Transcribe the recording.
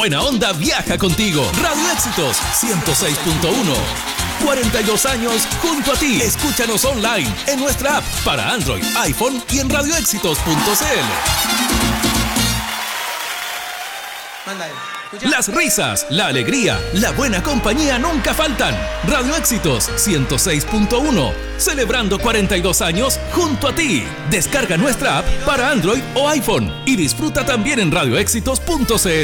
Buena Onda viaja contigo. Radio Éxitos 106.1. 42 años junto a ti. Escúchanos online en nuestra app para Android, iPhone y en radioéxitos.cl. Las risas, la alegría, la buena compañía nunca faltan. Radio Éxitos 106.1. Celebrando 42 años junto a ti. Descarga nuestra app para Android o iPhone y disfruta también en radioéxitos.cl.